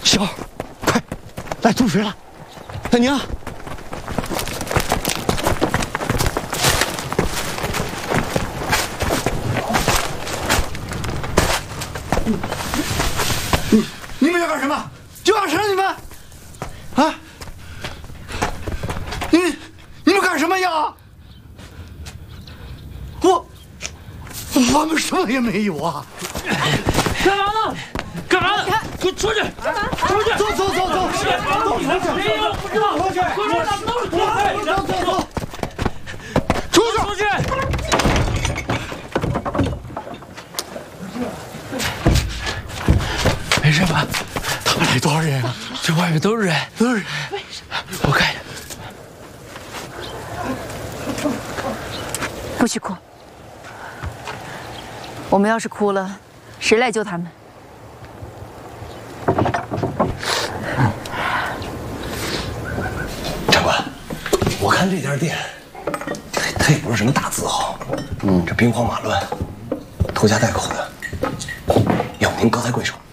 小二，快来煮水了。大娘，你们要干什么？就要杀你们！啊！你们干什么呀？我们什么也没有啊！ 干嘛呢？干嘛呢？给我出去！出去！ 走！ 没有，不知道。出去！咱们都是土匪！ 走！出去！ 没事吧？ 他们来多少人啊？ 这外面都是人， 都是人。 我看见。 不许哭。我们要是哭了，谁来救他们？ 长官，我看这家店，它也不是什么大字号，这兵荒马乱，拖家带口的，要不您高抬贵手？